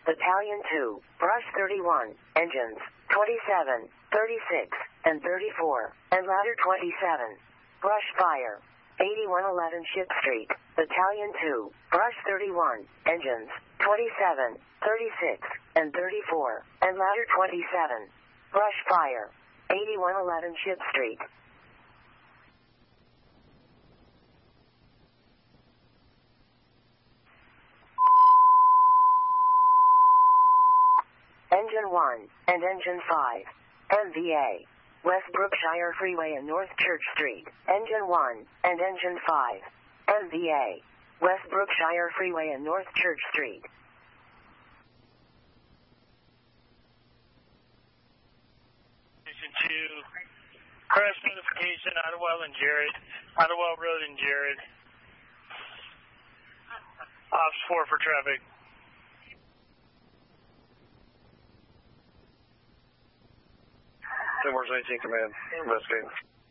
Battalion 2, Brush 31, engines 27, 36, and 34, and ladder 27. Brush fire. 8111 Ship Street, Battalion 2, Brush 31, engines 27, 36, and 34, and ladder 27. Brush fire. 8111 Ship Street. Engine 1 and Engine 5. MVA. West Brookshire Freeway and North Church Street. Engine 1 and Engine 5. MVA. West Brookshire Freeway and North Church Street. Station 2. Crash notification, Idlewild and Jared. Idlewild Road and Jared. Ops 4 for traffic. Emergency Command, investigating.